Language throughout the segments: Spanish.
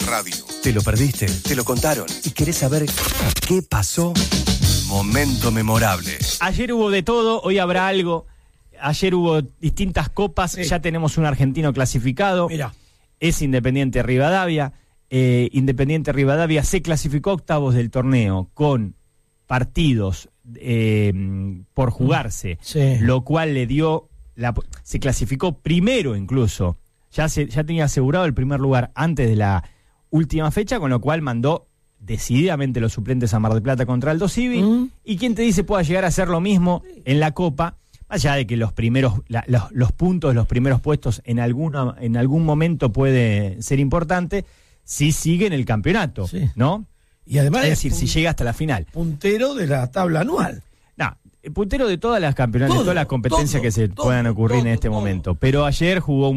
radio. ¿Te lo perdiste? ¿Te lo contaron? ¿Y querés saber qué pasó? Momento memorable. Ayer hubo de todo, hoy habrá algo. Ayer hubo distintas copas, sí. Ya tenemos un argentino clasificado. Mirá. Es Independiente Rivadavia. Independiente Rivadavia se clasificó a octavos del torneo con partidos por jugarse, sí. Lo cual le dio... se clasificó primero incluso. Ya tenía asegurado el primer lugar antes de la última fecha, con lo cual mandó decididamente los suplentes a Mar del Plata contra Aldo Civi. ¿Y quién te dice pueda llegar a hacer lo mismo en la Copa? Más allá de que los primeros, los puntos, los primeros puestos en algún momento puede ser importante, si sigue en el campeonato, sí. ¿No? Y además es decir, si llega hasta la final. Puntero de la tabla anual. No, el puntero de todas las campeonatos, de todas las competencias que se puedan ocurrir en este momento. Pero ayer jugó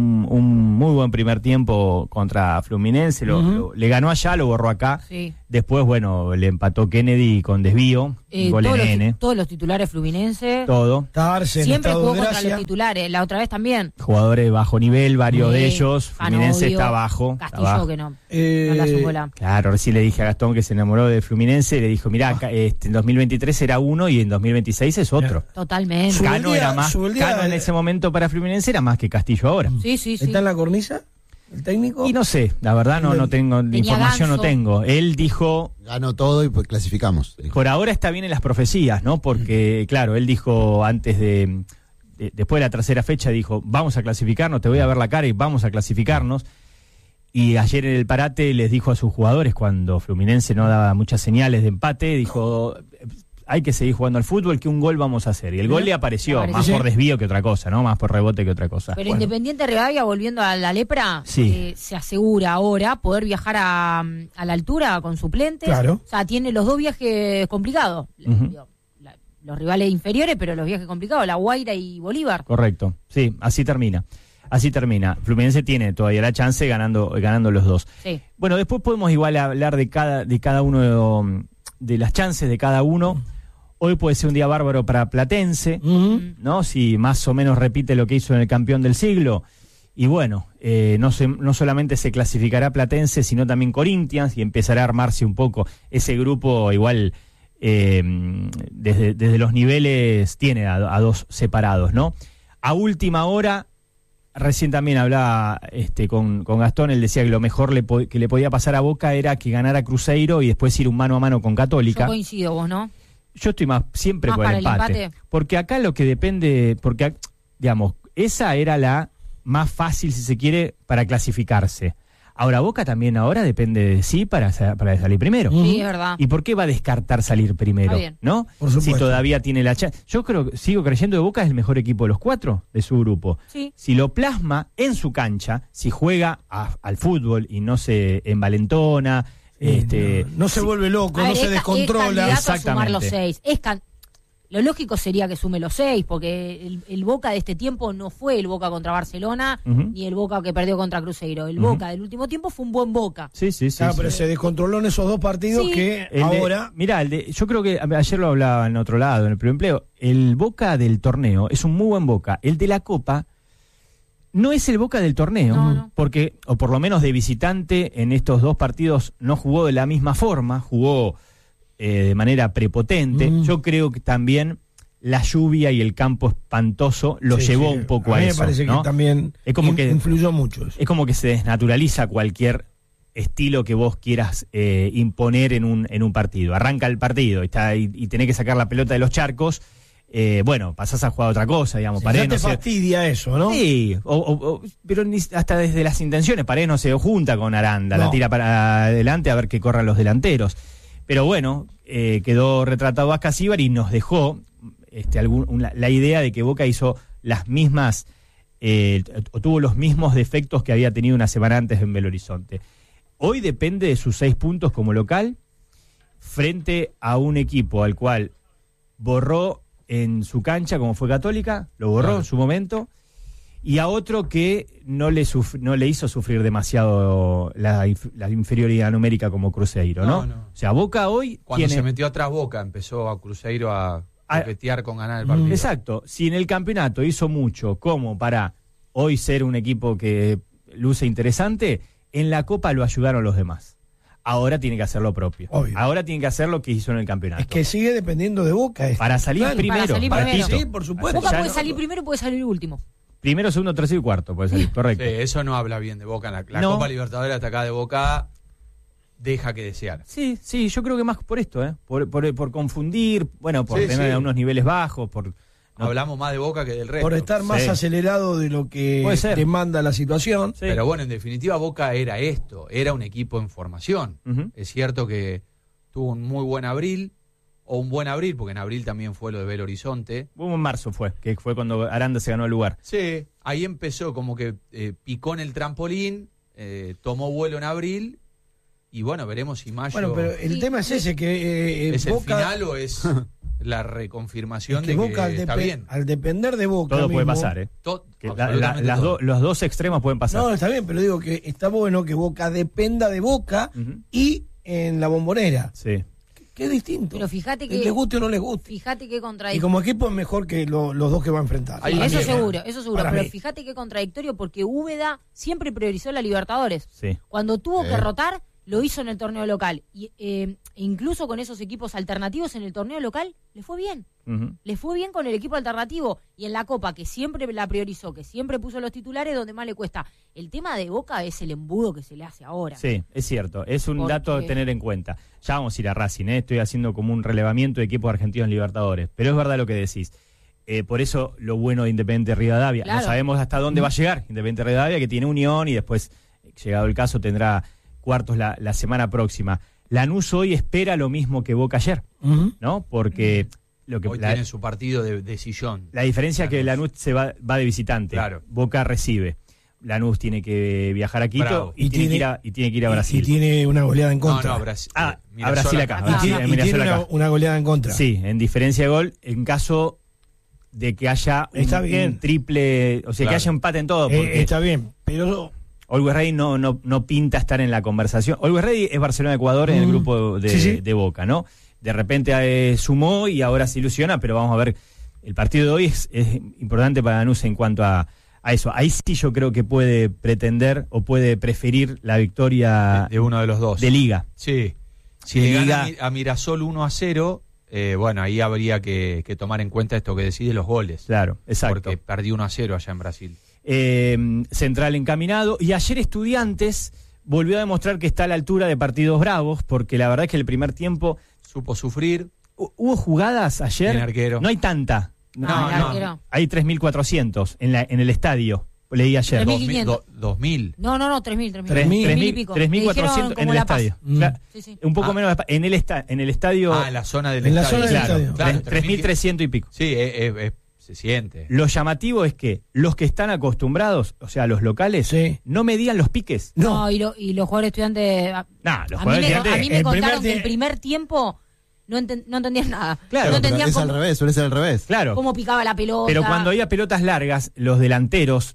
un muy buen primer tiempo contra Fluminense, le ganó allá, lo borró acá. Sí. Después, bueno, le empató Kennedy con desvío, gol en N. Todos los titulares Fluminense. Todo. Siempre jugó contra los titulares, la otra vez también. Jugadores de bajo nivel, varios de ellos. Fluminense está abajo. Castillo que no la sumó la... Claro, recién le dije a Gastón que se enamoró de Fluminense, le dijo, mirá, en 2023 era uno y en 2026 es otro. Totalmente. Cano era más, Cano en ese momento para Fluminense era más que Castillo ahora. Sí. ¿Está en la cornisa? ¿El técnico? Y no sé, la verdad no tengo información, no tengo. Él dijo... Ganó todo y pues clasificamos. Por ahora está bien en las profecías, ¿no? Porque, claro, él dijo antes después de la tercera fecha, dijo, vamos a clasificarnos, te voy a ver la cara y vamos a clasificarnos. Y ayer en el parate les dijo a sus jugadores, cuando Fluminense no daba muchas señales de empate, dijo... hay que seguir jugando al fútbol, que un gol vamos a hacer. Y el gol le apareció, más por desvío que otra cosa, ¿no? Más por rebote que otra cosa. Pero Independiente Rivadavia, volviendo a la lepra, sí. Se asegura ahora poder viajar a la altura con suplentes. Claro. O sea, tiene los dos viajes complicados. Los rivales inferiores, pero los viajes complicados, La Guaira y Bolívar. Correcto, sí, así termina. Fluminense tiene todavía la chance ganando los dos. Sí. Bueno, después podemos igual hablar de cada uno de las chances de cada uno. Hoy puede ser un día bárbaro para Platense, ¿no? Si más o menos repite lo que hizo en el campeón del siglo. Y bueno, no solamente se clasificará Platense, sino también Corinthians, y empezará a armarse un poco ese grupo. Igual desde los niveles tiene a dos separados, ¿no? A última hora, recién también hablaba con Gastón, él decía que lo mejor que le podía pasar a Boca era que ganara Cruzeiro y después ir un mano a mano con Católica. Yo coincido, vos, ¿no? Yo estoy siempre por el empate. Porque acá lo que depende, porque, digamos, esa era la más fácil, si se quiere, para clasificarse. Ahora, Boca también ahora depende de sí para salir primero. Sí, es verdad. ¿Y por qué va a descartar salir primero? ¿No? Si todavía tiene la chance. Yo sigo creyendo que Boca es el mejor equipo de los 4 de su grupo. Sí. Si lo plasma en su cancha, si juega al fútbol y no se envalentona... no se vuelve loco, no se descontrola. Es candidato a sumar los 6. Lo lógico sería que sume los 6, porque el Boca de este tiempo no fue el Boca contra Barcelona, ni el Boca que perdió contra Cruzeiro. El Boca del último tiempo fue un buen Boca. Sí. Pero se descontroló en esos dos partidos que ahora... Mirá, yo creo que ayer lo hablaba en otro lado, en el preempleo. El Boca del torneo es un muy buen Boca. El de la Copa no es el Boca del torneo, porque, o por lo menos de visitante, en estos dos partidos no jugó de la misma forma, jugó de manera prepotente. Yo creo que también la lluvia y el campo espantoso lo llevó un poco a eso. Me parece, ¿no? Que también es como que influyó mucho eso. Es como que se desnaturaliza cualquier estilo que vos quieras imponer en un partido. Arranca el partido y tenés que sacar la pelota de los charcos. Bueno, pasás a jugar otra cosa, digamos. Ya te fastidia eso, ¿no? Sí, pero hasta desde las intenciones. Paredes no se junta con Aranda, la tira para adelante a ver que corran los delanteros. Pero bueno, quedó retratado a Casíbar y nos dejó la idea de que Boca hizo las mismas, o tuvo los mismos defectos que había tenido una semana antes en Belo Horizonte. Hoy depende de sus 6 puntos como local, frente a un equipo al cual borró en su cancha, como fue Católica, lo borró en su momento, y a otro que no le hizo sufrir demasiado la inferioridad numérica como Cruzeiro, ¿no? O sea, Boca hoy cuando se metió atrás Boca, empezó a Cruzeiro a coquetear con ganar el partido. Exacto. Si en el campeonato hizo mucho como para hoy ser un equipo que luce interesante, En la Copa lo ayudaron los demás. Ahora tiene que hacer lo propio. Obvio. Ahora tiene que hacer lo que hizo en el campeonato. Es que sigue dependiendo de Boca. Para salir primero. Para salir primero. Sí, por supuesto. Boca Ya puede no- salir primero y puede salir último. Primero, segundo, tercero y cuarto puede salir, correcto. Sí, eso no habla bien de Boca. La No. Copa Libertadores hasta acá de Boca deja que desear. Sí, yo creo que más por esto, por confundir, bueno, por Sí, tener sí. unos niveles bajos, por... no- Hablamos más de Boca que del resto. Por estar más Sí. acelerado de lo que Puede ser. demanda la situación. Sí. Pero bueno, en definitiva Boca era esto, era un equipo en formación. Ujú. Es cierto que tuvo un muy buen abril, o un buen abril, porque en abril también fue lo de Belo Horizonte. Hubo en marzo que fue cuando Aranda se ganó el lugar. Sí, ahí empezó como que picó en el trampolín, tomó vuelo en abril, y bueno, veremos si mayo Bueno, pero el Sí, tema es sí. ese, que es el Boca, final o es la reconfirmación es de que que Boca está bien. al depender de Boca Todo puede mismo- pasar, ¿eh? Que Absolutamente las todo. los dos extremos pueden pasar. No, está bien, pero digo que está bueno que Boca dependa de Boca Ujú. y en la Bombonera. Sí. Que es distinto. Pero fíjate que- Les guste o no les guste. Fíjate qué Y contradictorio. como equipo es mejor que los dos que va a enfrentar. Ahí Para Eso mí, seguro, ¿eh? eso seguro. Para Pero mí. fíjate qué contradictorio, porque Úbeda siempre priorizó la Libertadores. Sí. Cuando tuvo que rotar, lo hizo en el torneo local. Y incluso con esos equipos alternativos en el torneo local, le fue bien. Ujú. Le fue bien con el equipo alternativo. Y en la Copa, que siempre la priorizó, que siempre puso los titulares, donde más le cuesta. El tema de Boca es el embudo que se le hace ahora. Sí, es cierto. Es un Porque- dato a tener en cuenta. Ya vamos a ir a Racing, ¿eh? Estoy haciendo como un relevamiento de equipos argentinos en Libertadores. Pero es verdad lo que decís. Por eso lo bueno de Independiente Rivadavia. Claro. No sabemos hasta dónde va a llegar Independiente Rivadavia, que tiene Unión y después, llegado el caso, tendrá cuartos la semana próxima. Lanús hoy espera lo mismo que Boca ayer, Ujú. ¿no? Porque lo que Hoy tienen su partido de sillón. la diferencia es que Lanús se va de visitante. Claro. Boca recibe. Lanús tiene que viajar a Quito Bravo. y tiene que ir a Brasil. Y tiene una goleada en No, contra. no, Brasil. A Brasil acá. Y Ah, tiene, en y tiene Mirasol una, acá. una goleada en contra. Sí, en diferencia de gol, en caso de que haya Está bien. un triple, o sea, que Claro. haya empate en todo, porque Está bien, pero Always Ready no pinta estar en la conversación. Always Ready es Barcelona-Ecuador en el grupo de Boca, ¿no? De repente sumó y ahora se ilusiona, pero vamos a ver, el partido de hoy es importante para Lanús en cuanto a eso. Ahí sí yo creo que puede pretender o puede preferir la victoria de uno de los dos. de Liga. Sí. Si De le Liga- gana a Mirasol 1-0, bueno, ahí habría que tomar en cuenta esto que decide los goles. Claro, exacto. Porque perdió 1-0 allá en Brasil. Central encaminado. Y ayer Estudiantes volvió a demostrar que está a la altura de partidos bravos, porque la verdad es que el primer tiempo Supo sufrir. hubo jugadas ayer. Tiene arquero. No hay tanta. No, No, el no. arquero. Hay 3.400 en el estadio. Leí ayer. 3.500. 2000. No, 3.000. 3.000. 3.000 y pico. Me dijeron 3.400 en como el La Paz. estadio. Mm. Claro, Sí, sí. un poco Ah. menos en el estadio. En la zona del En la estadio. zona del claro, estadio. Claro, 3.300 y pico. Sí, se siente. Lo llamativo es que los que están acostumbrados, o sea, los locales, Sí. no medían los piques. no. No, y los jugadores estudiantes. Nah, los A jugadores mí gigantes- me el contaron primer que el tie- primer tiempo no entendían nada. Claro, no pero entendían es al revés, suele ser al revés. Claro. cómo picaba la pelota. Pero cuando había pelotas largas, los delanteros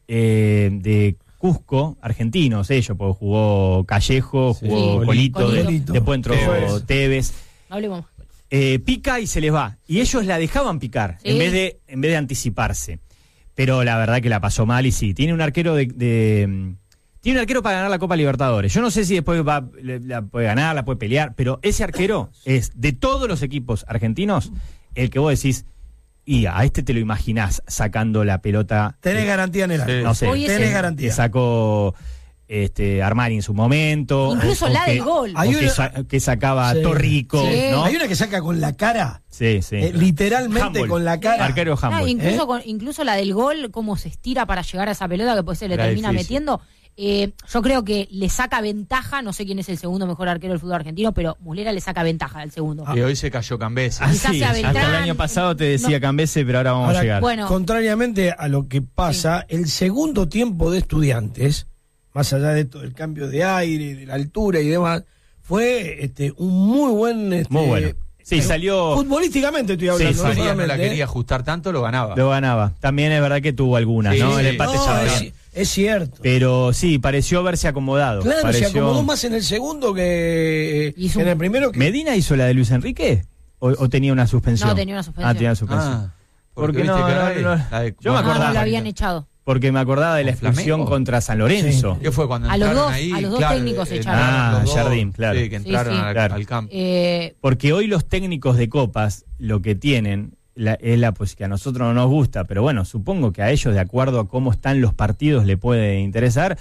de Cusco, argentinos, ellos, porque jugó Callejo, Sí. jugó Sí, Colito, Colito. después entró Tevez. Tevez. No hablemos. Pica y se les va. Y ellos la dejaban picar, Sí. en vez de anticiparse. Pero la verdad que la pasó mal y sí. Tiene un arquero tiene un arquero para ganar la Copa Libertadores. Yo no sé si después la puede ganar, la puede pelear, pero ese arquero es, de todos los equipos argentinos, el que vos decís, y a este te lo imaginás sacando la pelota. Tenés garantía en el arco. Sí. No sé, Hoy es Tenés el- garantía. que sacó Armani en su momento. Incluso o la que- del gol. o Hay que, una- que sacaba Sí. Torrico, Sí. ¿no? Hay una que saca con la cara, Sí, sí. literalmente Humboldt. con la cara. Arquero No, Humboldt. incluso la del gol, cómo se estira para llegar a esa pelota que después se le Era termina difícil. metiendo. Yo creo que le saca ventaja, no sé quién es el segundo mejor arquero del fútbol argentino, pero Muslera le saca ventaja al segundo. Y hoy se cayó Cambese. Ah, Quizás sí, sea hasta Beltrán, el año pasado te decía no. Cambese, pero ahora vamos Ahora, a llegar. Bueno. Contrariamente a lo que pasa, el segundo tiempo de Estudiantes, más allá de todo el cambio de aire, de la altura y demás, fue un muy buen... Muy bueno. Sí, salió, Futbolísticamente estoy hablando. Sí, no Farías no la solamente, quería ajustar tanto, lo ganaba. lo ganaba. También es verdad que tuvo algunas, Sí, ¿no? sí. El empate No, estaba es, bien. es cierto. Pero sí, pareció haberse acomodado. Claro, pareció... se acomodó más en el segundo que Hizo en un- el primero. Que... ¿Medina hizo la de Luis Enrique? ¿O tenía una suspensión? No, tenía una suspensión. Ah, tenía una suspensión. Ah, Porque viste no, que no, ahora no. la de- Yo me No, acordaba. lo habían echado. Porque me acordaba de la expulsión Flamengo. contra San Lorenzo. Sí. ¿Qué fue cuando A los entraron dos- ahí? a los dos Claro, técnicos se entraron echaron. los dos, Jardín, claro. Sí, que entraron Sí, sí. al campo. Porque hoy los técnicos de copas lo que tienen es la pues que a nosotros no nos gusta, pero bueno, supongo que a ellos, de acuerdo a cómo están los partidos, le puede interesar,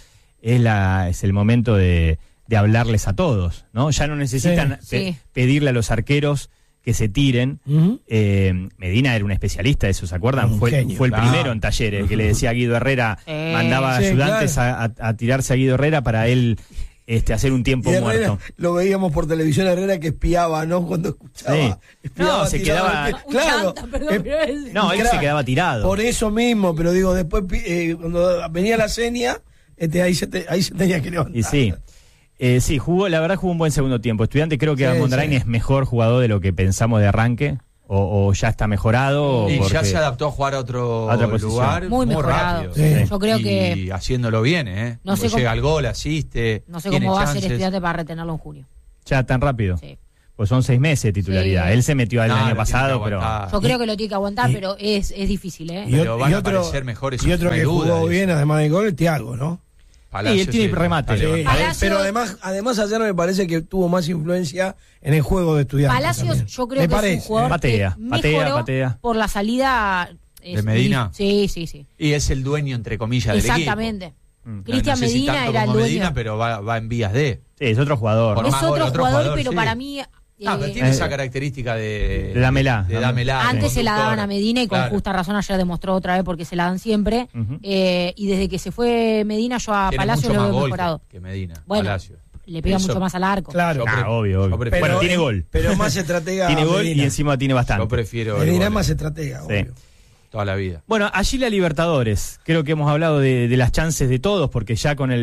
es el momento de hablarles a todos, ¿no? Ya no necesitan Sí. pedirle a los arqueros que se tiren. Ujú. Medina era un especialista de eso, ¿se acuerdan? Un Fue genio, el claro. primero en Talleres, que le decía a Guido Herrera, mandaba Sí, ayudantes claro. a tirarse a Guido Herrera para él hacer un tiempo Y Herrera, muerto. lo veíamos por televisión, Herrera que espiaba, ¿no? Cuando escuchaba. Sí. Espiaba, No, se tiraba quedaba- el- Un Claro. chanta, perdón, pero es- No, él Crack. se quedaba tirado. Por eso mismo, pero digo, después cuando venía la seña, ahí se tenía que levantar. Y sí. Sí, la verdad jugó un buen segundo tiempo. Estudiante, creo que Sí, Mondrain sí. es mejor jugador de lo que pensamos de arranque, o ya está mejorado. Y ya porque- se adaptó a jugar a otro A otra posición. lugar Muy mejorado. rápido. Sí. Yo creo y que haciéndolo bien, ¿eh? No sé Llega cómo- al gol, asiste. no sé tiene cómo va a ser chances. Estudiante para retenerlo en junio. Ya tan rápido. Sí. Pues son 6 meses de titularidad. Sí. Él se metió el No, año lo pasado, tiene que pero... aguantar. Yo creo que lo tiene que aguantar, y- pero es difícil, ¿eh? Pero van a aparecer mejores, Y otro no hay que duda jugó de bien, eso. además de gol, es Thiago, ¿no? Palacio, Sí, él tiene sí, remate. está Sí. levantado. Palacio- Pero además ayer me parece que tuvo más influencia en el juego de Estudiantes. Palacios, también. yo creo Me que es parece, un jugador Patea, que patea, mejoró patea. por la salida ¿De Medina? Sí, sí, sí. Y es el dueño, entre comillas, del Exactamente. equipo. Cristian No sé si Medina tanto era el como dueño. Medina, pero va en vías de. Sí, es otro jugador. Por ¿no? Es más otro gol, otro jugador, jugador, pero sí. para mí Pero tiene esa característica de Dámela. De dámela. antes se la conductor. daban a Medina y con Claro. justa razón ayer demostró otra vez porque se la dan siempre. Ujú. Y desde que se fue Medina yo a Tiene Palacios mucho lo más veo gol mejorado. que Medina. Bueno, Palacio. le pega Eso- mucho más al arco. Claro. Obvio. yo prefiero- Bueno, tiene gol. Pero más estratega. Tiene gol Medina. y encima tiene bastante. Yo prefiero el Medina es gol, más estratega, Sí. obvio. toda la vida. Bueno, allí la Libertadores. Creo que hemos hablado de las chances de todos, porque ya con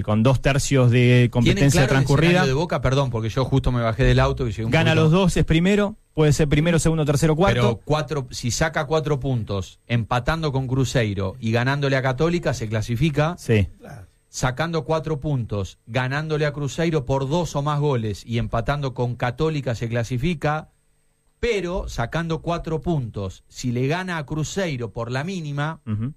2/3 de ¿Tienen competencia claro el transcurrida, escenario de Boca? Perdón, porque yo justo me bajé del auto y llegué un gana poquito- los dos, es primero, puede ser primero, segundo, tercero, Pero cuarto. si saca 4 puntos, empatando con Cruzeiro y ganándole a Católica, se clasifica. Sí. Sacando 4 puntos, ganándole a Cruzeiro por 2 o más goles y empatando con Católica, se clasifica. Pero sacando 4 puntos, si le gana a Cruzeiro por la mínima, Ujú.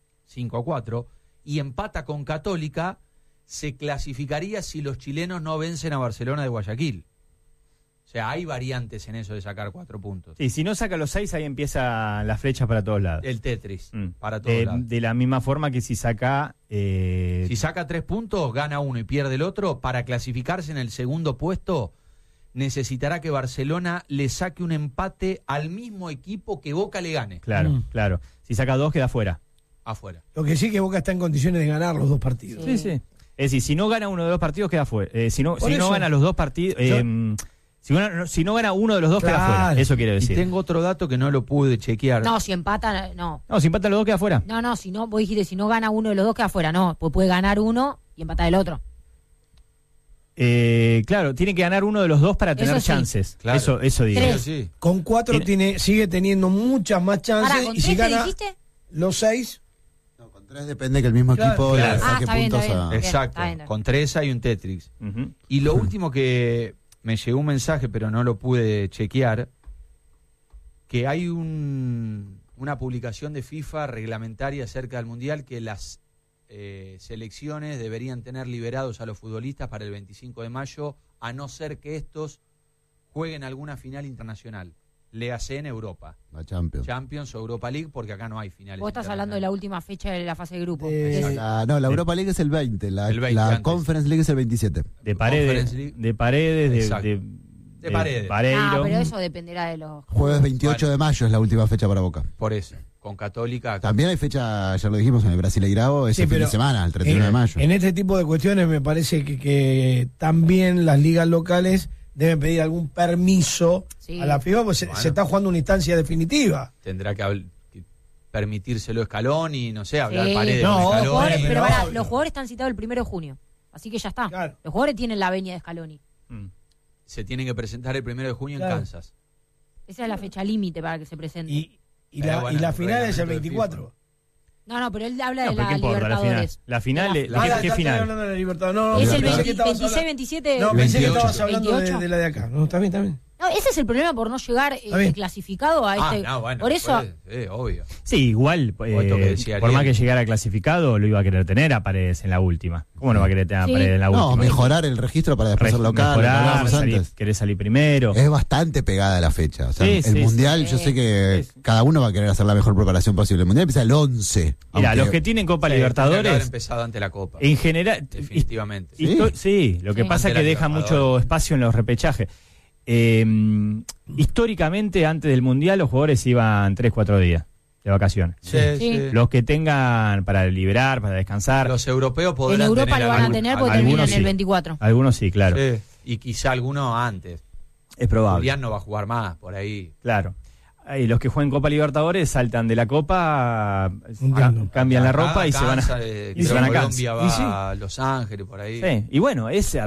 5-4, y empata con Católica, se clasificaría si los chilenos no vencen a Barcelona de Guayaquil. O sea, hay variantes en eso de sacar 4 puntos. Sí, si no saca los 6, ahí empieza la flecha para todos lados. El Tetris, Mm. para todos lados. De la misma forma que si saca... Si saca 3 puntos, gana uno y pierde el otro, para clasificarse en el segundo puesto, necesitará que Barcelona le saque un empate al mismo equipo que Boca le gane. Claro, claro. Si saca 2, queda fuera. Afuera. Lo que sí que Boca está en condiciones de ganar los dos partidos. Sí, sí. Es decir, si no gana uno de los partidos, queda fuera. Si no Por eso. gana los dos partidos... si no gana uno de los dos, queda Claro. fuera. Eso quiere Y decir. tengo otro dato que no lo pude chequear. No, si empata, no. No, si empatan los dos, queda fuera. No, si no, vos dijiste, si no gana uno de los dos, queda afuera. No, pues puede ganar uno y empatar el otro. Claro, tiene que ganar uno de los dos para tener Eso sí. chances. Claro. Eso digo. Tres. Sí. Con 4 sigue teniendo muchas más chances. Ahora, ¿con Y si 3 te gana dijiste? los 6, No, con 3 depende que el mismo Claro, equipo claro. le saque Está bien, puntos está bien. a... Bien, Exacto. está bien. Con 3 hay un Tetris. Ujú. Y lo último que me llegó un mensaje, pero no lo pude chequear, que hay una publicación de FIFA reglamentaria acerca del Mundial que las selecciones deberían tener liberados a los futbolistas para el 25 de mayo, a no ser que estos jueguen alguna final internacional. Léase en Europa. La Champions. Champions o Europa League, porque acá no hay finales. Vos estás hablando de la última fecha de la fase de grupo. No, la Europa League es el 20, El 20 la antes. Conference League es el 27. De Conference League. Paredes, Exacto. De Paredes. Pareiro. Ah, pero eso dependerá de los... Jueves 28 de mayo es la última fecha para Boca. Por eso, con Católica. También hay fecha, ya lo dijimos, en el Brasileirao, ese Sí, fin pero de semana, el 31 de mayo. En este tipo de cuestiones me parece que también las ligas locales deben pedir algún permiso Sí. a la FIFA, porque Bueno. se está jugando una instancia definitiva. Tendrá que permitírselo Scaloni, no sé, hablar Sí. Paredes No, con Los Scaloni. jugadores, pero pero pará, obvio. los jugadores están citados el 1 de junio. Así que ya está. Claro. Los jugadores tienen la venia de Scaloni. Mm. Se tienen que presentar el 1 de junio Claro. en Kansas. Esa es la fecha límite para que se presente. Y Pero la, bueno, y la el final es el reglamento de 24. No, pero él habla No, de pero la ¿qué importa? La final. Libertadores. La final, De Ah, ¿qué ya final? estoy hablando de la Libertad. No, Es el pensé que estabas 26, 27. No, pensé que 28. estabas hablando de 28. la de acá. No, está bien, está bien. No, ese es el problema por no llegar clasificado a este. Por eso. Obvio. Sí, igual, por más que llegara clasificado, lo iba a querer tener a Paredes en la última. ¿Cómo no va a querer tener a Paredes en la última? No, mejorar el registro para después ser local. Mejorar, querer salir primero. Es bastante pegada la fecha. O sea, el Mundial, yo sé que cada uno va a querer hacer la mejor preparación posible. El Mundial empieza el 11. Mira, los que tienen Copa Libertadores. Haber empezado ante la Copa. En general. Definitivamente. Sí, lo que pasa es que deja mucho espacio en los repechajes. Históricamente, antes del Mundial, los jugadores iban 3-4 días de vacaciones. Sí. Los que tengan para liberar, para descansar. Los europeos podrán en Europa lo van a tener porque terminan en el 24. Algunos sí, claro. Sí. Y quizá algunos antes. Es probable. Julián no va a jugar más, por ahí. Claro. Y los que juegan Copa Libertadores saltan de la Copa, cambian la ropa y se van a Colombia va a Los Ángeles, por ahí. Sí. Y bueno,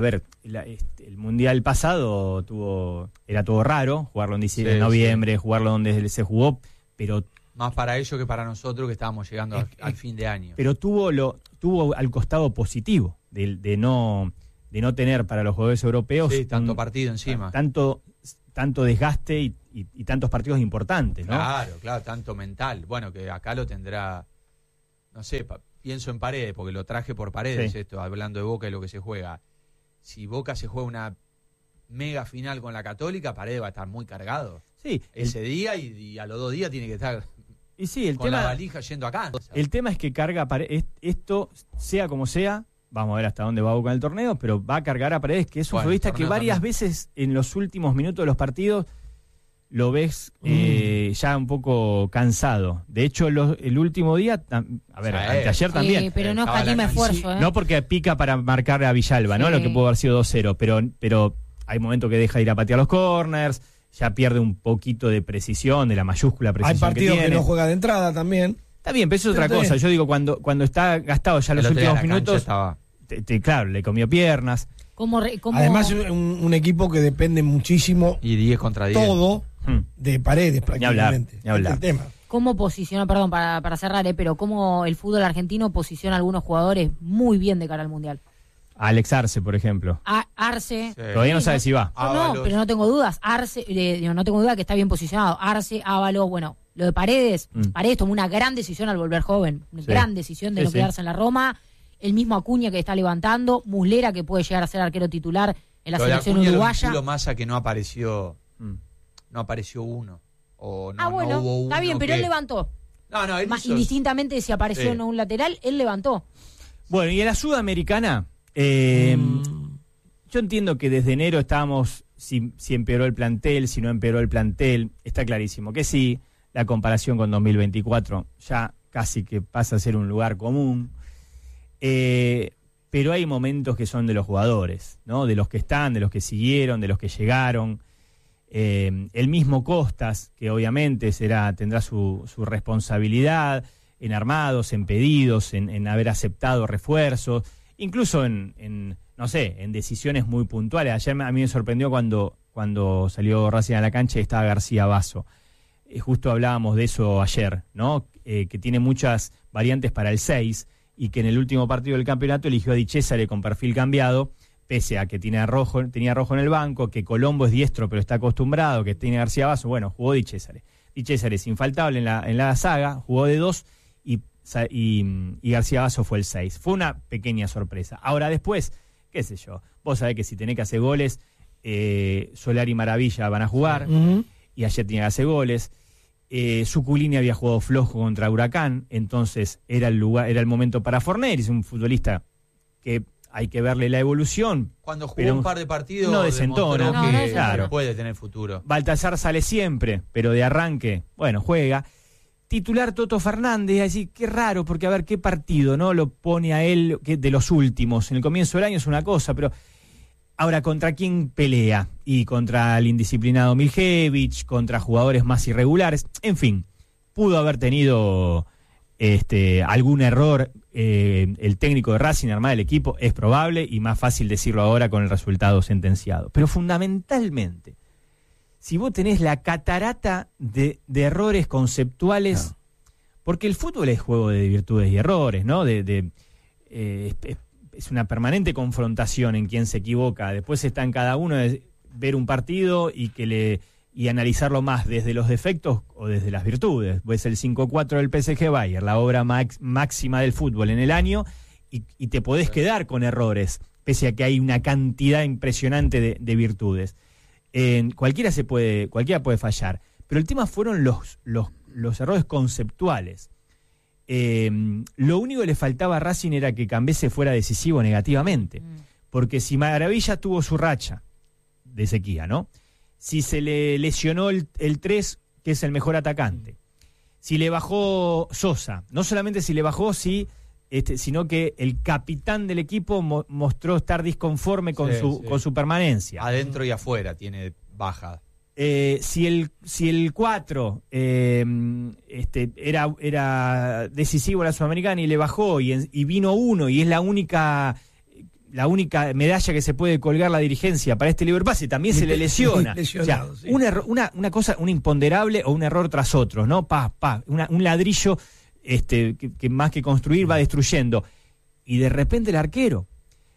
el Mundial pasado era todo raro, jugarlo en noviembre, jugarlo donde se jugó, pero más para ellos que para nosotros que estábamos llegando al fin de año. Pero tuvo al costado positivo de no tener para los jugadores europeos tanto partido encima. Tanto desgaste y tantos partidos importantes, ¿no? Claro, tanto mental. Bueno, que acá lo tendrá, no sé, pienso en Paredes, porque lo traje por Paredes, esto, hablando de Boca y lo que se juega. Si Boca se juega una mega final con la Católica, Paredes va a estar muy cargado. Sí. Ese día y a los 2 días tiene que estar con la valija yendo acá. El tema es que carga esto, sea como sea. Vamos a ver hasta dónde va Boca en el torneo, pero va a cargar a Paredes, que es un futbolista que varias veces en los últimos minutos de los partidos lo ves ya un poco cansado. De hecho, el último día, anteayer también. Pero no escatima esfuerzo. No porque pica para marcar a Villalba, ¿no? Lo que pudo haber sido 2-0, pero hay momentos que deja de ir a patear los corners, ya pierde un poquito de precisión, de la mayúscula precisión que tiene. Hay partidos que no juega de entrada también. Está bien, pero eso es otra cosa. Yo digo, cuando está gastado ya los últimos minutos, claro, le comió piernas. ¿Cómo? Además, un equipo que depende muchísimo. Y 10 contra 10. Todo de Paredes, prácticamente. Ni hablar. El tema. ¿Cómo posiciona, perdón, para cerrar, pero cómo el fútbol argentino posiciona a algunos jugadores muy bien de cara al Mundial? Alex Arce, por ejemplo. Arce. Sí. Todavía no sabe si va. No, pero no tengo dudas. Arce, no tengo duda que está bien posicionado. Arce, Ábalos, bueno. Lo de Paredes, Paredes tomó una gran decisión al volver joven, una gran decisión de no quedarse en la Roma, el mismo Acuña que está levantando, Muslera que puede llegar a ser arquero titular en la selección uruguaya. Lo Massa que no apareció uno. O no, bueno, no hubo uno está bien, pero él levantó. No, él hizo... Indistintamente si apareció o no un lateral, él levantó. Bueno, y en la Sudamericana, yo entiendo que desde enero estábamos, si empeoró el plantel, si no empeoró el plantel, está clarísimo que sí. La comparación con 2024 ya casi que pasa a ser un lugar común. Pero hay momentos que son de los jugadores, ¿no? De los que están, de los que siguieron, de los que llegaron. El mismo Costas, que obviamente tendrá su responsabilidad en armados, en pedidos, en haber aceptado refuerzos, incluso en decisiones muy puntuales. Ayer a mí me sorprendió cuando salió Racing a la cancha y estaba García Basso. Justo hablábamos de eso ayer, ¿no? Que tiene muchas variantes para el 6 y que en el último partido del campeonato eligió a Di Cesare con perfil cambiado, pese a que tenía Rojo en el banco, que Colombo es diestro pero está acostumbrado, que tiene García Basso. Bueno, jugó Di Cesare. Di Cesare es infaltable en la saga, jugó de 2 y García Basso fue el 6. Fue una pequeña sorpresa. Ahora después, qué sé yo, vos sabés que si tenés que hacer goles, Solari y Maravilla van a jugar. Y ayer tenía que hacer goles. Suculini había jugado flojo contra Huracán, entonces era el momento para Fornelli, es un futbolista que hay que verle la evolución. Cuando jugó un par de partidos no desentona, claro, puede tener futuro. Baltasar sale siempre, pero de arranque, bueno, juega. Titular Toto Fernández, así qué raro, porque a ver qué partido, ¿no? Lo pone a él de los últimos. En el comienzo del año es una cosa, pero ahora, ¿contra quién pelea? Y contra el indisciplinado Miljevich, contra jugadores más irregulares. En fin, pudo haber tenido algún error el técnico de Racing, armar el equipo, es probable y más fácil decirlo ahora con el resultado sentenciado. Pero fundamentalmente, si vos tenés la catarata de errores conceptuales, porque el fútbol es juego de virtudes y errores, ¿no? Es una permanente confrontación en quien se equivoca. Después está en cada uno ver un partido y analizarlo más desde los defectos o desde las virtudes. Pues el 5-4 del PSG Bayern, la obra máxima del fútbol en el año, y te podés quedar con errores, pese a que hay una cantidad impresionante de virtudes. Cualquiera puede fallar, pero el tema fueron los errores conceptuales. Lo único que le faltaba a Racing era que Cambese fuera decisivo negativamente, porque si Maravilla tuvo su racha de sequía, ¿no? Si se le lesionó el 3, que es el mejor atacante, si le bajó Sosa, no solamente si le bajó, sino que el capitán del equipo mostró estar disconforme con su permanencia. Adentro y afuera tiene baja. Si el 4 era decisivo en la Sudamericana y le bajó y vino uno y es la única medalla que se puede colgar la dirigencia para este libre pase, también se le lesiona. Lesionado, sí. Una cosa, un imponderable o un error tras otro, ¿no? Un ladrillo que más que construir va destruyendo. Y de repente el arquero,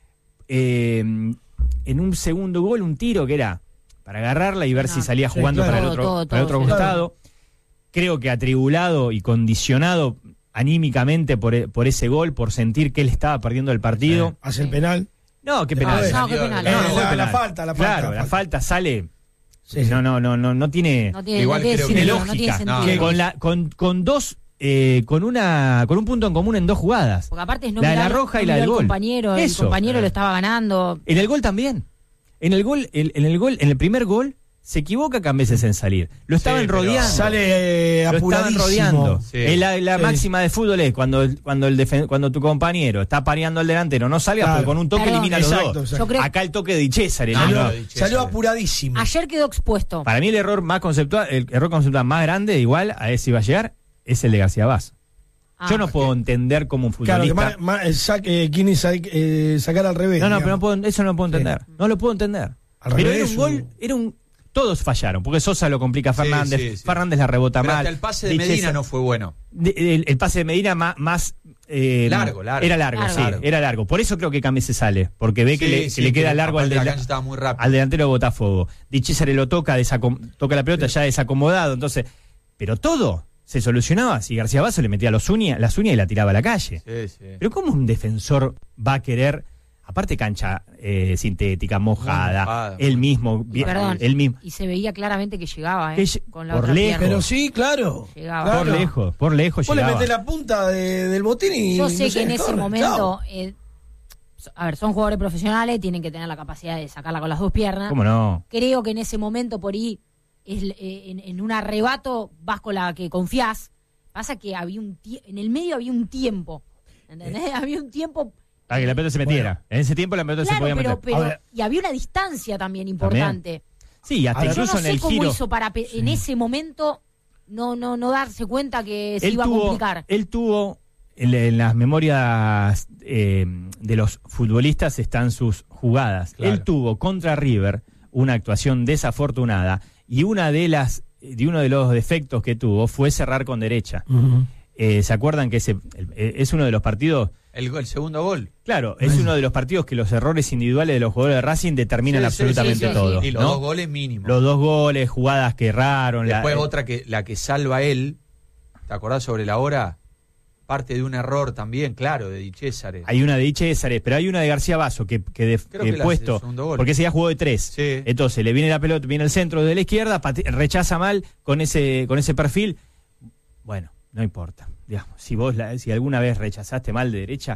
en un segundo gol, un tiro que era para agarrarla y ver si salía jugando para el otro costado. Creo que atribulado y condicionado anímicamente por ese gol, por sentir que él estaba perdiendo el partido. Hace el penal. No, qué penal. No, qué penal. La falta. Claro, la falta sale. Sí, sí. No tiene Igual creo que lógica. no, Con dos, con un punto en común en dos jugadas. Porque aparte es la de la roja y la del gol. El compañero lo estaba ganando. En el gol también. En el primer gol se equivoca Cambeses en salir. Lo estaban rodeando. Sale apuradísimo. Lo estaban rodeando. Sí. La máxima de fútbol es cuando tu compañero está pareando al delantero, no salgas, porque con un toque elimina a los dos. Exacto. Acá el toque de Di César. Salió apuradísimo. Ayer quedó expuesto. Para mí el error conceptual más grande, igual a ese iba a llegar, es el de García Vaz. Yo no puedo entender cómo un futbolista... Claro, que sacar al revés. No, pero eso no lo puedo entender. Sí. No lo puedo entender. Al pero revés, era un todos fallaron, porque Sosa lo complica a Fernández, sí. Fernández la rebota pero mal. Hasta el pase de Medina no fue bueno. El pase de Medina más largo. Era largo. Era largo. Por eso creo que Cambese sale, porque ve que le queda largo al delantero de Botafogo. Di César lo toca la pelota ya desacomodado, entonces, pero todo se solucionaba si García Vaso le metía las uñas y la tiraba a la calle. Sí. Pero ¿cómo un defensor va a querer, aparte cancha sintética, mojada, él mismo, y se veía claramente que llegaba, con la por otra lejos. pierna. Pero sí, claro. Llegaba. Claro. Por lejos Vos llegaba. le metés la punta del botín y... Yo sé que en ese momento... son jugadores profesionales, tienen que tener la capacidad de sacarla con las dos piernas. ¿Cómo no? Creo que en ese momento por ahí, en un arrebato, vas con la que confiás. Pasa que en el medio había un tiempo. ¿Entendés? Había un tiempo... Para que la pelota se metiera. Bueno. En ese tiempo la pelota se podía meter. Y había una distancia también importante. Sí, hasta incluso yo no sé en el cómo giro. hizo para en ese momento no darse cuenta que se iba a complicar. Él tuvo, en las memorias de los futbolistas están sus jugadas. Claro. Él tuvo contra River una actuación desafortunada y uno de los defectos que tuvo fue cerrar con derecha. Uh-huh. ¿Se acuerdan que es uno de los partidos? El segundo gol. Claro, es uno de los partidos que los errores individuales de los jugadores de Racing determinan absolutamente todo. Y los dos goles mínimos. Los dos goles, jugadas que erraron. Después otra la que salva él, ¿te acordás sobre la hora? Parte de un error también, claro, de Di César. Hay una de Di César, pero hay una de García Vaso que puesto, porque ese ya jugó de 3. Sí. Entonces le viene la pelota, viene el centro de la izquierda, rechaza mal con ese perfil. Bueno, no importa. Digamos, si alguna vez rechazaste mal de derecha.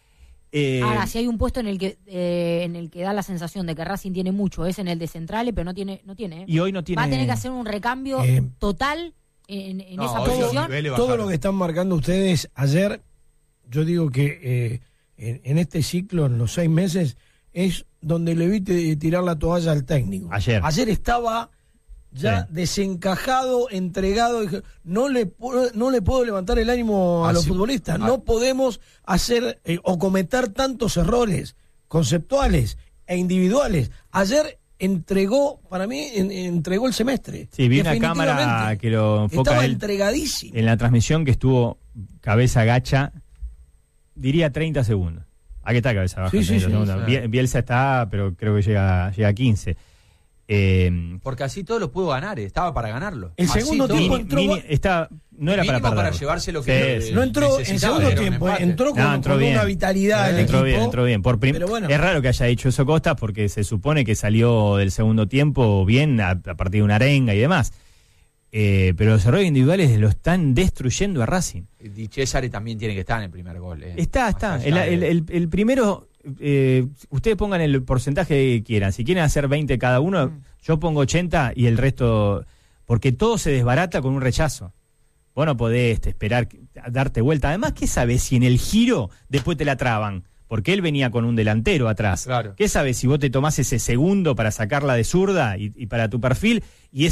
Ahora, si hay un puesto en el que da la sensación de que Racing tiene mucho, es en el de centrales, pero no tiene. Y hoy no tiene. Va a tener que hacer un recambio total en esa posición. Todo lo que están marcando ustedes ayer, yo digo que en este ciclo, en los 6 meses, es donde le vi tirar la toalla al técnico. Ayer estaba ya desencajado, entregado. No le puedo levantar el ánimo a los futbolistas. No podemos hacer o cometer tantos errores conceptuales e individuales. Ayer entregó el semestre. Sí, vi una cámara que lo enfoca. Estaba entregadísimo. En la transmisión que estuvo cabeza gacha, diría 30 segundos. Aquí está cabeza baja. Sí. Bielsa está, pero creo que llega a 15. Porque así todo lo pudo ganar, estaba para ganarlo. El segundo tiempo entró. No era para llevarse lo que no entró en segundo tiempo, entró con bien. Una vitalidad el equipo. Entró bien. Es raro que haya hecho eso Costas porque se supone que salió del segundo tiempo bien a partir de una arenga y demás. Pero los errores individuales lo están destruyendo a Racing. Di Cesare también tiene que estar en el primer gol. Está. El primero, ustedes pongan el porcentaje que quieran. Si quieren hacer 20 cada uno, yo pongo 80 y el resto, porque todo se desbarata con un rechazo. Vos no podés esperar darte vuelta. Además, ¿qué sabés si en el giro después te la traban? Porque él venía con un delantero atrás. Claro. ¿Qué sabes si vos te tomás ese segundo para sacarla de zurda y para tu perfil y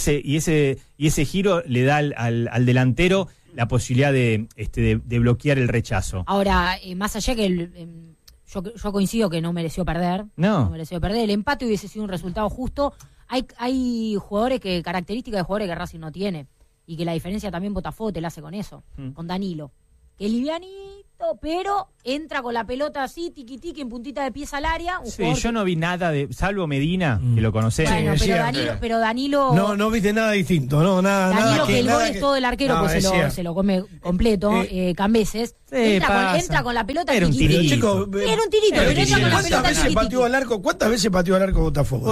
ese giro le da al delantero la posibilidad de bloquear el rechazo? Ahora, más allá que yo coincido que no mereció perder. No mereció perder. El empate hubiese sido un resultado justo. Hay características de jugadores que Racing no tiene y que la diferencia también Botafogo te la hace con eso, con Danilo. Que livianito, pero entra con la pelota así, tiqui-tiqui, en puntita de pies al área. Yo no vi nada salvo Medina, que lo conocemos. Bueno, pero Danilo... No viste nada distinto, ¿no? Danilo, que el gol es todo del arquero, pues se lo come completo, Cambeses. Entra con la pelota tiqui-tiqui. Era un tirito, pero entra con la pelota tiqui-tiqui. ¿Cuántas veces pateó al arco Botafogo?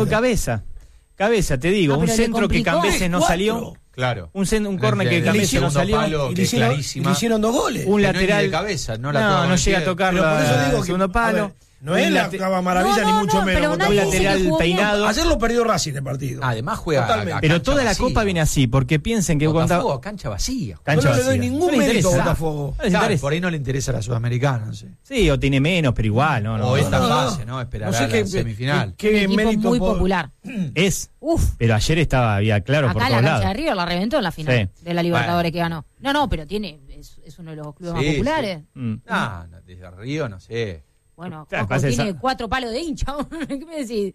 Cabeza, te digo, un centro que Cambeses no salió. Claro. Un córner que Cambeses no salió. Y le hicieron 2 goles. Un lateral de cabeza, no llega a tocar el segundo palo. No es la maravilla ni mucho menos. Un lateral peinado. Ayer lo perdió Racing el partido. Además juega pero toda la copa viene así, porque piensen que Botafogo, cancha vacía. No le doy ningún mérito a Botafogo. Por ahí no le interesa a la Sudamericana, no sé. Sí, o tiene menos, pero igual. O esta fase, ¿no? Esperará la semifinal. Qué mérito muy popular. Pero ayer había claro por todos lados. Acá la cancha de River la reventó en la final de la Libertadores que ganó. No, pero es uno de los clubes más populares. Desde Río, no sé. Bueno, tiene 4 palos de hincha. ¿Qué me decís?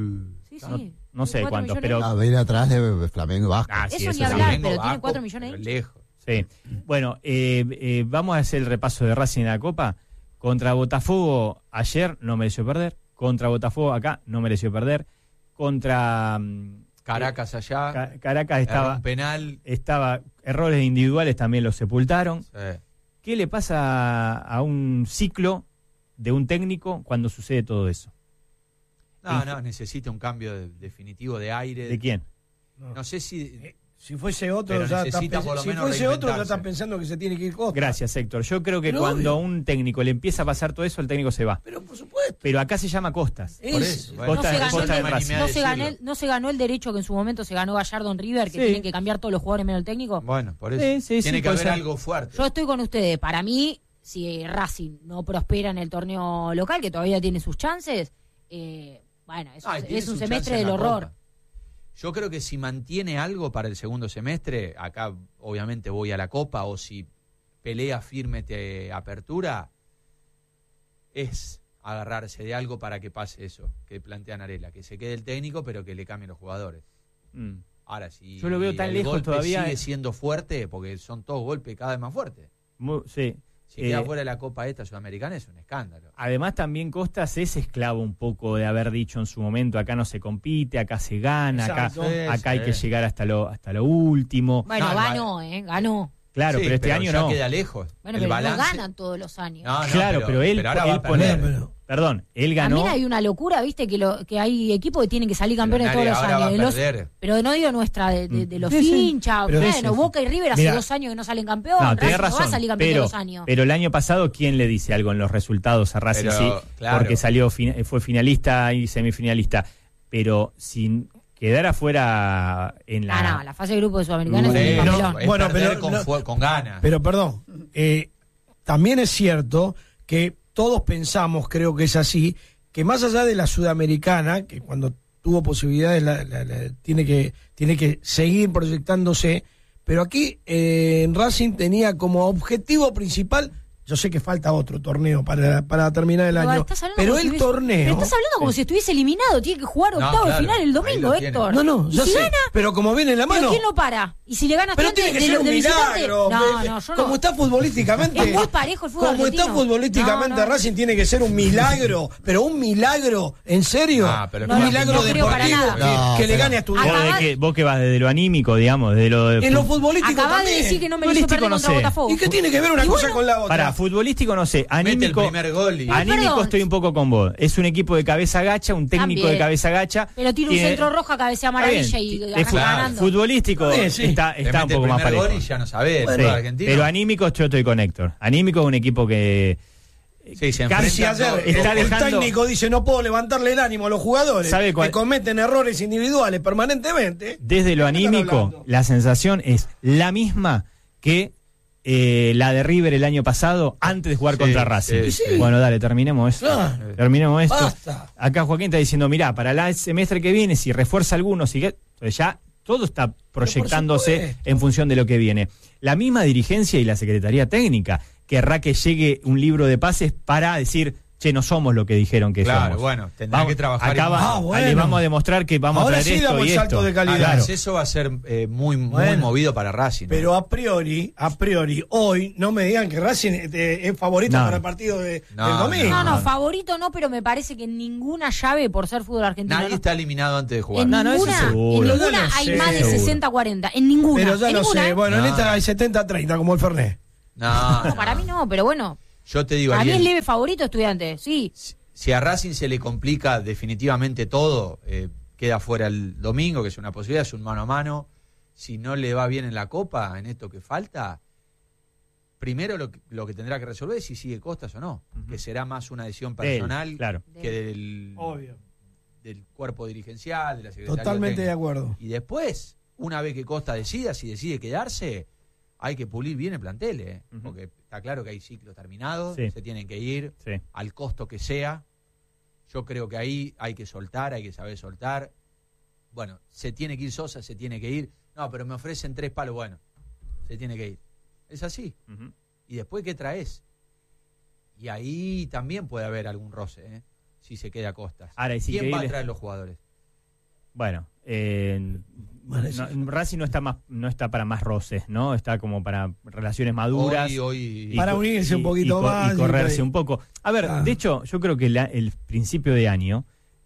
No sé cuántos, pero... A ver atrás de Flamengo y Vasco. Eso ni hablar, pero tiene 4 millones de hinchas. Lejos. Sí. Bueno, vamos a hacer el repaso de Racing en la Copa. Contra Botafogo ayer no mereció perder. Contra Botafogo acá no mereció perder. Contra... Caracas allá. Caracas estaba... Un penal. Errores individuales también los sepultaron. Sí. ¿Qué le pasa a un ciclo de un técnico cuando sucede todo eso? No, necesita un cambio definitivo de aire. ¿De quién? No sé si fuese otro, ya está pensando que se tiene que ir Costa. Gracias, Héctor. Yo creo que cuando a un técnico le empieza a pasar todo eso, el técnico se va. Pero por supuesto. Pero acá se llama Costas. Por eso. No se ganó el derecho que en su momento se ganó Gallardo en River, que tienen que cambiar todos los jugadores menos el técnico. Bueno, por eso. Tiene que haber algo fuerte. Yo estoy con ustedes. Para mí, si Racing no prospera en el torneo local, que todavía tiene sus chances, es un semestre del horror. Yo creo que si mantiene algo para el segundo semestre, acá obviamente voy a la Copa, o si pelea firme de apertura, es agarrarse de algo para que pase eso que plantea Narela, que se quede el técnico pero que le cambien los jugadores. Ahora, si yo lo veo tan lejos todavía, sigue siendo fuerte, porque son todos golpes cada vez más fuertes. Sí. Si queda fuera de la Copa esta sudamericana es un escándalo. Además también Costas es esclavo un poco de haber dicho en su momento, acá no se compite, acá se gana, acá hay que llegar hasta lo último. Bueno, ganó. Claro, pero este año no. Queda lejos. Bueno, pero no ganan todos los años. Claro, pero él pone... Perdón, él ganó. También hay una locura, viste, que hay equipos que tienen que salir campeones todos los años. Pero no digo nuestra, de los hinchas. Bueno, Boca y River hace 2 años que no salen campeón. No, tenés razón. No va a salir campeón todos los años. Pero el año pasado, ¿quién le dice algo en los resultados a Racing? Porque fue finalista y semifinalista. Pero sin quedar afuera en la... la fase de grupo de Sudamericana es un papelón. Bueno, pero con ganas. Pero perdón, también es cierto que todos pensamos, creo que es así, que más allá de la Sudamericana, que cuando tuvo posibilidades tiene que seguir proyectándose, pero aquí en Racing tenía como objetivo principal Yo sé que falta otro torneo para terminar el año, pero el torneo... Pero estás hablando como si estuviese eliminado, tiene que jugar octavo de final el domingo, Héctor. No, yo sé, pero como viene en la mano... ¿Pero quién lo para? ¿Y si le gana pero tiene que ser un milagro. No, como está futbolísticamente... Es muy parejo el fútbol como argentino. está futbolísticamente Racing tiene que ser un milagro, pero un milagro, ¿en serio? Un milagro deportivo que le gane a Estudiantes. Vos que vas desde lo anímico, digamos, desde lo... En lo futbolístico acabás también. de decir que no me hizo perder contra Botafogo. ¿Y qué tiene que ver una cosa con la otra? Para futbolístico no sé, anímico, el primer gol anímico estoy un poco con vos. Es un equipo de cabeza gacha, un técnico también de cabeza gacha. Pero tiene un centro rojo, cabecea maravilla y arranca ganando. Futbolístico está un poco más parejo. Y ya no sabés, pero anímico yo estoy con Héctor. Anímico es un equipo que... Sí, se casi ayer el técnico dice no puedo levantarle el ánimo a los jugadores que cometen errores individuales permanentemente. Desde lo anímico, la sensación es la misma que la de River el año pasado antes de jugar contra Racing. Bueno, dale, terminemos esto. Terminemos esto. Basta. Acá Joaquín está diciendo, mirá, para el semestre que viene, si refuerza algunos, entonces ya todo está proyectándose en función de lo que viene. La misma dirigencia y la Secretaría Técnica querrá que llegue un libro de pases para decir, che, no somos lo que dijeron que somos. Claro, bueno, tendrá que trabajar. Acá le vamos a demostrar que vamos a traer esto y salto esto. de calidad. Claro. Eso va a ser muy movido para Racing. Pero a priori, hoy no me digan que Racing es favorito para el partido del domingo. No, favorito no, pero me parece que en ninguna llave, por ser fútbol argentino... Nadie está eliminado antes de jugar. En ninguna hay más de 60-40. En ninguna. Pero ya lo sé. Bueno, en esta hay 70-30, como el Fernet. No, para mí no, pero bueno... Yo te digo, a mí es leve favorito Estudiantes, sí. Si a Racing se le complica definitivamente todo, queda fuera el domingo, que es una posibilidad, es un mano a mano. Si no le va bien en la Copa, en esto que falta, primero lo que tendrá que resolver es si sigue Costas o no, que será más una decisión personal que del cuerpo dirigencial, de la Secretaría. Totalmente de acuerdo. Y después, una vez que Costas decida, si decide quedarse, hay que pulir bien el plantel, porque está claro que hay ciclos terminados, se tienen que ir al costo que sea. Yo creo que ahí hay que soltar, hay que saber soltar. Bueno, se tiene que ir Sosa, se tiene que ir. No, pero me ofrecen 3 palos, bueno, se tiene que ir. Es así. ¿Y después qué traes? Y ahí también puede haber algún roce, si se queda Costas. Ahora, ¿quién va a traer los jugadores? Bueno, Racing no está para más roces, ¿no? Está como para relaciones maduras. Para unirse un poquito más. Y correrse un poco. A ver, de hecho, yo creo que el principio de año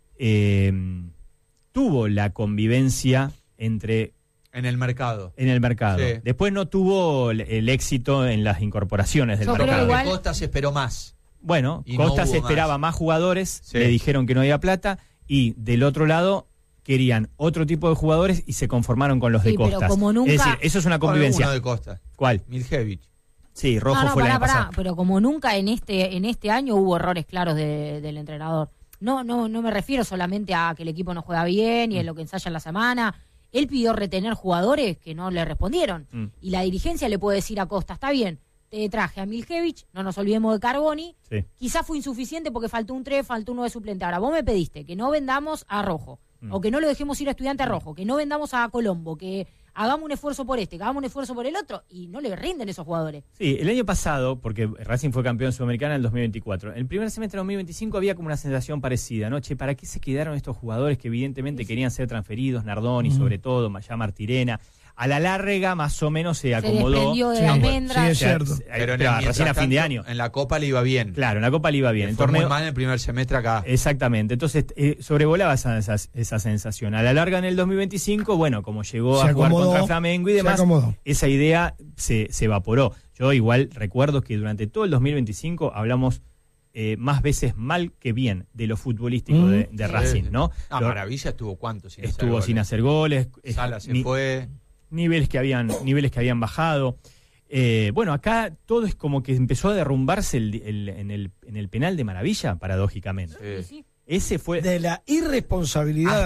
tuvo la convivencia entre... En el mercado. Sí. Después no tuvo el éxito en las incorporaciones del mercado. Igual... Costas esperó más. Bueno, Costas esperaba más jugadores, le dijeron que no había plata, y del otro lado... querían otro tipo de jugadores y se conformaron con los de Costas. Pero como nunca... Es decir, eso es una convivencia. Uno de Costas. ¿Cuál? Miljevic. Sí, Rojo fue el año pasado. Pero como nunca en este año hubo errores claros del entrenador. No me refiero solamente a que el equipo no juega bien y en lo que ensaya en la semana. Él pidió retener jugadores que no le respondieron. Y la dirigencia le puede decir a Costa, está bien, te traje a Miljevic, no nos olvidemos de Carboni. Quizás fue insuficiente porque faltó un 3, faltó uno de suplente. Ahora, vos me pediste que no vendamos a Rojo. O que no lo dejemos ir a Estudiante Rojo, que no vendamos a Colombo, que hagamos un esfuerzo por que hagamos un esfuerzo por el otro, y no le rinden esos jugadores. Sí, el año pasado, porque Racing fue campeón sudamericana en el 2024, el primer semestre de 2025 había como una sensación parecida, ¿no? Che, ¿para qué se quedaron estos jugadores que evidentemente querían ser transferidos? Nardoni, sobre todo, Mayá Martirena. A la larga, más o menos, se acomodó. Se desprendió de Almendra. Sí, es cierto. Pero recién a fin de año. En la Copa le iba bien. Claro, en la Copa le iba bien. El torneo muy mal en el primer semestre acá. Exactamente. Entonces, sobrevolaba esa sensación. A la larga, en el 2025, bueno, como llegó a jugar contra Flamengo y demás, esa idea se evaporó. Yo igual recuerdo que durante todo el 2025 hablamos más veces mal que bien de lo futbolístico de Racing, ¿no? Maravilla estuvo ¿cuánto sin hacer estuvo goles? Sin hacer goles. Sala se fue. Niveles que habían bajado. Bueno, acá todo es como que empezó a derrumbarse en el penal de Maravilla, paradójicamente. Sí. Ese fue... De la irresponsabilidad.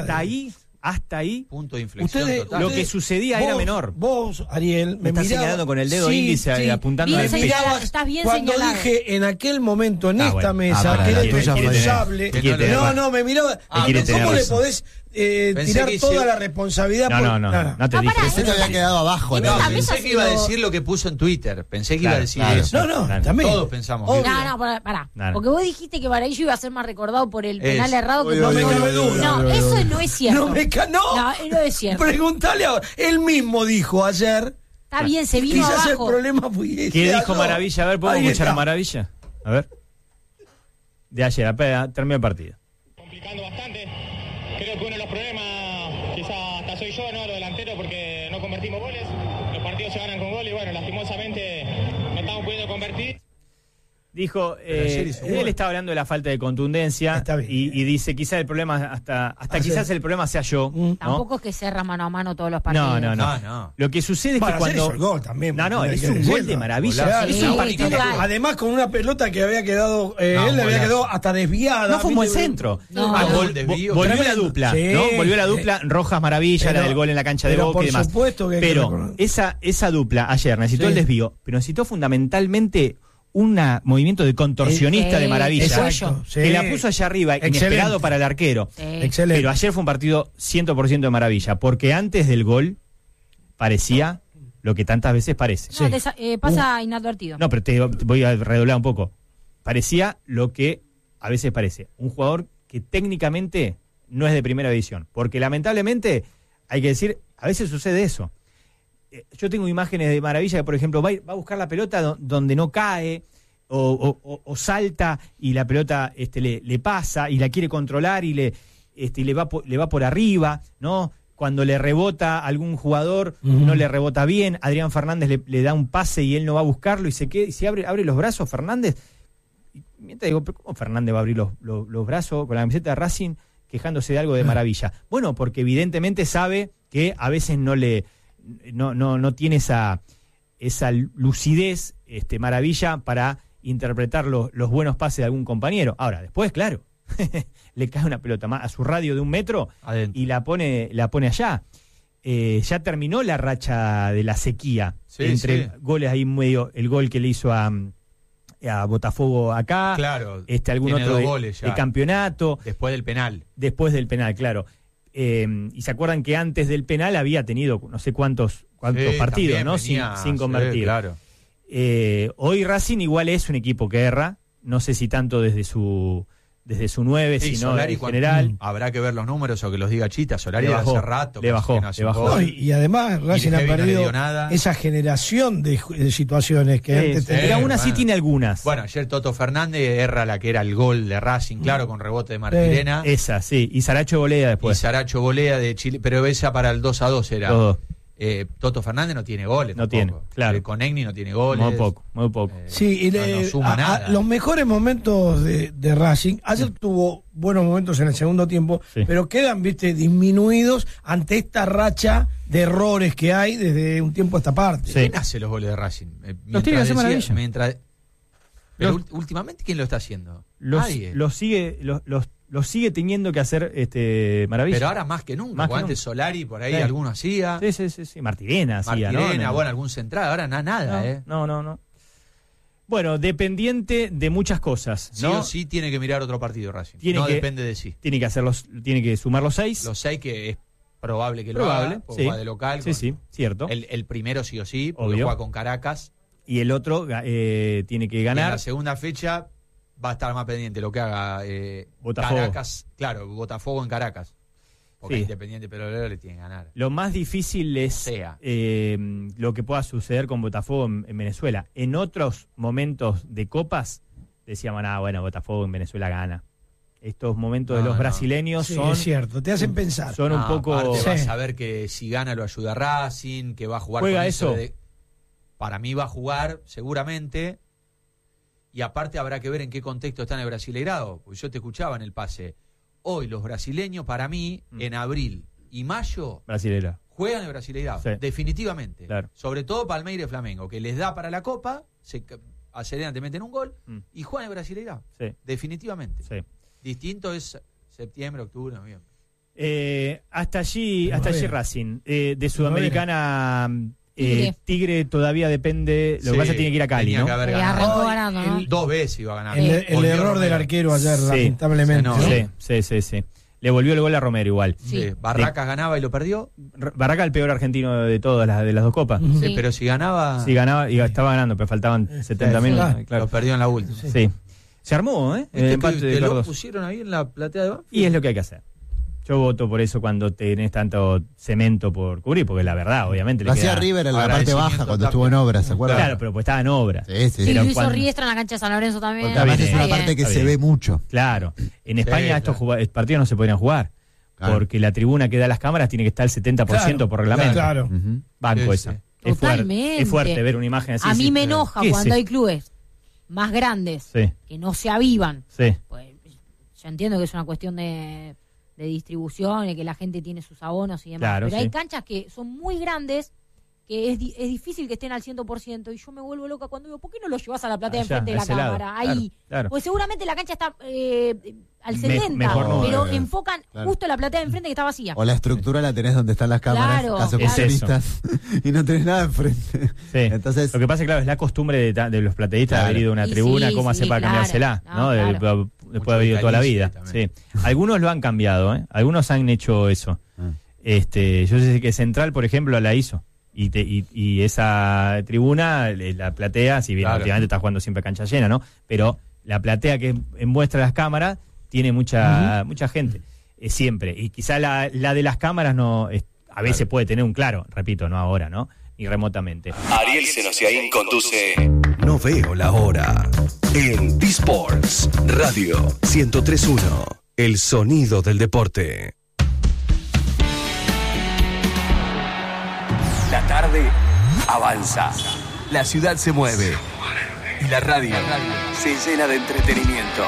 Hasta ahí, punto de inflexión total. Lo que sucedía era menor. Vos, Ariel, me estás señalando con el dedo índice apuntando al pecho. Estás bien cuando señalado. Dije en aquel momento en esta mesa que era irresponsable. Me miraba. ¿Cómo le podés tirar toda la responsabilidad. No te dije. Pensé que había quedado abajo. Pensé que iba a decir lo que puso en Twitter. Pensé que iba a decir eso. También. Todos pensamos. Pará. Porque vos dijiste que Baraillo iba a ser más recordado por el penal errado que no me cabe duda. No, eso no es cierto. No es cierto. Preguntale ahora. Él mismo dijo ayer. Está bien, se vino quizás abajo. El problema fue ¿Qué dijo Maravilla? A ver, ¿podemos escuchar a Maravilla? A ver. De ayer, terminó el partido. Complicando bastante. Creo que uno de los problemas, quizás hasta soy yo, ¿no? Los delanteros, porque no convertimos goles. Los partidos se ganan con goles y bueno, lastimosamente no estamos pudiendo convertir. Dijo, él estaba hablando de la falta de contundencia y dice, quizás el problema, hasta quizás el problema sea yo. ¿no? Tampoco es que cerra mano a mano todos los partidos. No. Lo que sucede es que cuando... El gol también, es un gol de Maravilla. Además con una pelota que había quedado, él le había quedado hasta desviada. No fue un buen centro. Volvió la dupla, ¿no? Volvió la dupla Rojas Maravilla, la del gol en la cancha de Boca y demás. Pero esa dupla ayer necesitó el desvío, pero necesitó fundamentalmente un movimiento de contorsionista de Maravilla, que la puso allá arriba, inesperado para el arquero. Excelente. Pero ayer fue un partido 100% de Maravilla, porque antes del gol parecía lo que tantas veces parece. Pasa inadvertido. No, pero te voy a redoblar un poco. Parecía lo que a veces parece. Un jugador que técnicamente no es de primera división, porque lamentablemente, hay que decir, a veces sucede eso. Yo tengo imágenes de Maravilla que, por ejemplo, va a buscar la pelota donde no cae o salta y la pelota le pasa y la quiere controlar y le va por arriba, ¿no? Cuando le rebota a algún jugador, no le rebota bien. Adrián Fernández le da un pase y él no va a buscarlo y se abre los brazos Fernández. Y mientras digo, ¿pero cómo Fernández va a abrir los brazos con la camiseta de Racing quejándose de algo de Maravilla? Bueno, porque evidentemente sabe que a veces no tiene esa lucidez Maravilla para interpretar los buenos pases de algún compañero. Ahora, después, claro, le cae una pelota más a su radio de 1 metro adentro y la pone allá. Ya terminó la racha de la sequía entre goles ahí medio, el gol que le hizo a Botafogo acá, algún otro de campeonato. Después del penal, claro. Y se acuerdan que antes del penal había tenido no sé cuántos partidos, ¿no? Sin convertir. Claro. Hoy Racing igual es un equipo que erra, no sé si tanto desde su 9, sino Solari, en general. Habrá que ver los números o que los diga Chita. Solari hace rato le bajó. Y además Racing ha perdido esa generación de situaciones que antes tenía. Pero aún así tiene algunas. Bueno, ayer Toto Fernández erra la que era el gol de Racing, claro, con rebote de Martirena. Esa, sí. Y Saracho Bolea después. Y Saracho Bolea de Chile, pero esa para el 2-2 era. Todo. Toto Fernández no tiene goles. No tiene, claro. Con Egni no tiene goles. Muy poco. Sí, y no suma nada. Los mejores momentos de Racing, ayer tuvo buenos momentos en el segundo tiempo, pero quedan, disminuidos ante esta racha de errores que hay desde un tiempo a esta parte. ¿Quién hace los goles de Racing? Los tiene que hacer Maravilla. Pero últimamente, ¿quién lo está haciendo? Nadie. Los sigue teniendo que hacer Maravilla. Pero ahora más que nunca. Antes Solari por ahí alguno hacía. Sí. Martirena hacía, ¿no? Bueno, algún central. Ahora nada, No. Bueno, dependiente de muchas cosas, ¿no? Sí o sí tiene que mirar otro partido Racing. Depende de sí. Tiene que sumar los 6. Los 6 que es probable que lo haga, porque juega de local. Sí, cierto. El primero sí o sí, porque juega con Caracas. Y el otro tiene que ganar. Y en la segunda fecha va a estar más pendiente lo que haga Botafogo. Caracas, claro, Botafogo en Caracas. Porque Independiente pero le tiene que ganar. Lo más difícil es lo que pueda suceder con Botafogo en Venezuela. En otros momentos de copas decíamos, Botafogo en Venezuela gana. Estos momentos de los brasileños son... es cierto, te hacen pensar. Son un poco... Aparte vas a ver que si gana lo ayuda a Racing, que va a jugar ¿Juega con eso? Para mí va a jugar, seguramente... Y aparte habrá que ver en qué contexto está en el Brasileirado. Porque yo te escuchaba en el pase. Hoy los brasileños, para mí, en abril y mayo, juegan el Brasileirado. Sí. Definitivamente. Claro. Sobre todo Palmeiras y Flamengo, que les da para la Copa, se aceleran, te meten un gol y juegan el Brasileirado. Sí. Definitivamente. Sí. Distinto es septiembre, octubre, noviembre. Hasta allí Racing. De Sudamericana... Tigre todavía depende. Lo que pasa es que tiene que ir a Cali, ¿no? Arrancó ganando, ¿no? 2 veces iba a ganar. El error del arquero ayer, lamentablemente. Sí. Le volvió el gol a Romero igual. Sí. Barracas ganaba y lo perdió. Barraca el peor argentino de todas de las dos copas. Sí. Pero si ganaba... Sí, ganaba y estaba ganando, pero faltaban 70.000. Lo perdió en la última. Sí. Se armó, ¿eh? El empate de ¿Te lo Carlos. pusieron ahí en la platea de Banfield? Y es lo que hay que hacer. Yo voto por eso cuando tenés tanto cemento por cubrir, porque la verdad, obviamente... Lo hacía River en la parte baja cuando estuvo en obras, ¿se acuerdan? Claro, pero pues estaba en obras. Sí. Lo hizo Riestra en la cancha de San Lorenzo también. Porque además es una parte que se ve mucho. Claro. En España estos partidos no se podrían jugar. Claro. Porque la tribuna que da las cámaras tiene que estar el 70% por reglamento. Claro. Banco esa. Totalmente. Es fuerte ver una imagen así. A mí me enoja cuando hay clubes más grandes que no se avivan. Sí. Pues, yo entiendo que es una cuestión de distribución y que la gente tiene sus abonos y demás. Claro, pero hay canchas que son muy grandes que es difícil que estén al 100% y yo me vuelvo loca cuando digo, ¿por qué no lo llevas a la platea enfrente de la cámara? Ahí. Claro. Pues seguramente la cancha está al 70, pero enfocan justo la platea de enfrente que está vacía. O la estructura la tenés donde están las cámaras, caso comunistas, y no tenés nada enfrente. Sí. Entonces, lo que pasa es claro, es la costumbre de los plateístas de haber ido a una tribuna, cómo hacer para cambiársela, ¿no? Después de haber ido toda la vida. Sí. Algunos lo han cambiado, ¿eh? Algunos han hecho eso. Yo sé que Central, por ejemplo, la hizo. Y esa tribuna, la platea, si bien últimamente está jugando siempre cancha llena, ¿no? Pero la platea que muestra las cámaras tiene mucha gente, siempre. Y quizá la de las cámaras no a veces puede tener un claro, repito, no ahora, ¿no? Ni remotamente. Ariel Senosiaín conduce No Veo la Hora en T-Sports Radio 103.1, el sonido del deporte. La tarde avanza, la ciudad se mueve y la radio se llena de entretenimiento.